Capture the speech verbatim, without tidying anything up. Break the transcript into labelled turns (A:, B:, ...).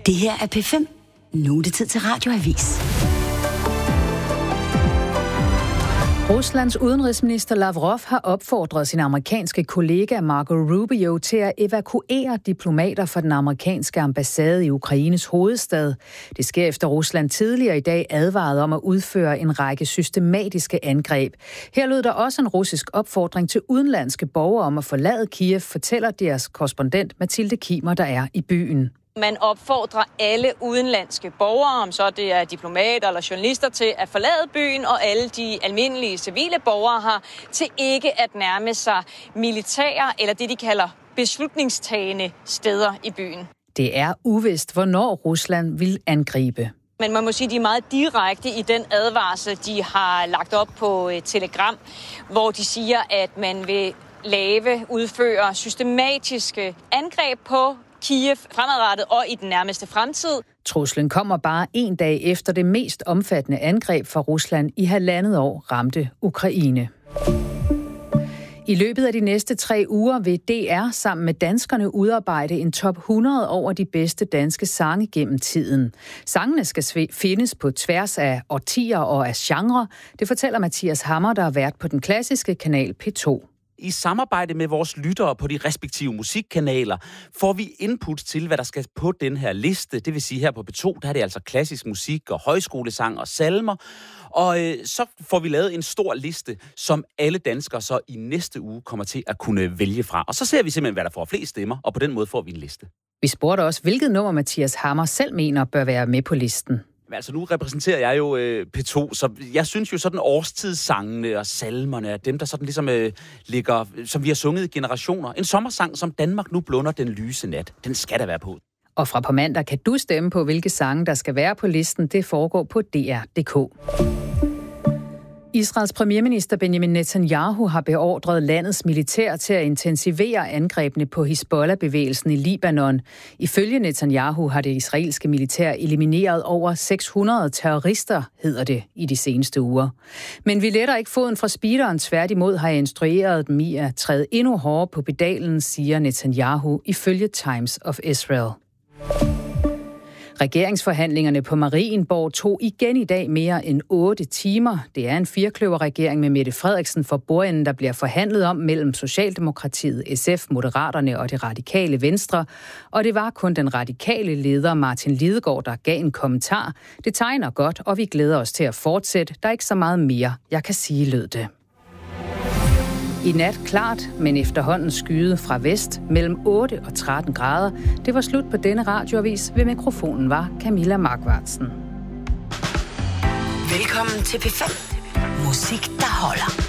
A: Det her er P fem. Nu er det tid til Radioavis.
B: Ruslands udenrigsminister Lavrov har opfordret sin amerikanske kollega Marco Rubio til at evakuere diplomater fra den amerikanske ambassade i Ukraines hovedstad. Det sker efter Rusland tidligere i dag advarede om at udføre en række systematiske angreb. Her lød der også en russisk opfordring til udenlandske borgere om at forlade Kiev, fortæller deres korrespondent Mathilde Kimer, der er i byen.
C: Man opfordrer alle udenlandske borgere, om så det er diplomater eller journalister, til at forlade byen, og alle de almindelige civile borgere har til ikke at nærme sig militære eller det, de kalder beslutningstagende steder i byen.
B: Det er uvist, hvornår Rusland vil angribe.
C: Men man må sige, at de er meget direkte i den advarsel, de har lagt op på Telegram, hvor de siger, at man vil lave, udføre systematiske angreb på Kiev fremadrettet og i den nærmeste fremtid.
B: Truslen kommer bare en dag efter det mest omfattende angreb fra Rusland i halvandet år ramte Ukraine. I løbet af de næste tre uger vil D R sammen med danskerne udarbejde en top hundrede over de bedste danske sange gennem tiden. Sangene skal findes på tværs af årtier og af genre. Det fortæller Mathias Hammer, der har været på den klassiske kanal P to.
D: I samarbejde med vores lyttere på de respektive musikkanaler får vi input til, hvad der skal på den her liste. Det vil sige, her på P to, der er det altså klassisk musik og højskolesang og salmer. Og øh, så får vi lavet en stor liste, som alle danskere så i næste uge kommer til at kunne vælge fra. Og så ser vi simpelthen, hvad der får flest stemmer, og på den måde får vi en liste.
B: Vi spurgte også, hvilket nummer Mathias Hammer selv mener bør være med på listen.
D: Altså nu repræsenterer jeg jo øh, P to, så jeg synes jo sådan årstidssangene og salmerne er dem, der sådan ligesom øh, ligger, som vi har sunget i generationer. En sommersang, som Danmark nu blunder den lyse nat. Den skal der være på.
B: Og fra på mandag kan du stemme på, hvilke sange, der skal være på listen. Det foregår på D R punktum d k. Israels premierminister Benjamin Netanyahu har beordret landets militær til at intensivere angrebene på Hizbollah-bevægelsen i Libanon. Ifølge Netanyahu har det israelske militær elimineret over seks hundrede terrorister, hedder det, i de seneste uger. Men vi letter ikke foden fra speederen, tværtimod har jeg instrueret dem i at træde endnu hårdere på pedalen, siger Netanyahu ifølge Times of Israel. Regeringsforhandlingerne på Marienborg tog igen i dag mere end otte timer. Det er en firkløverregering med Mette Frederiksen for bordenden, der bliver forhandlet om mellem Socialdemokratiet, S F, Moderaterne og det radikale Venstre. Og det var kun den radikale leder Martin Lidegaard, der gav en kommentar. Det tegner godt, og vi glæder os til at fortsætte. Der er ikke så meget mere, jeg kan sige, lød det. I nat klart, men efterhånden skyet fra vest mellem otte og tretten grader. Det var slut på denne radioavis. Ved mikrofonen var Camilla Markvartsen.
A: Velkommen til P fem. Musik, der holder.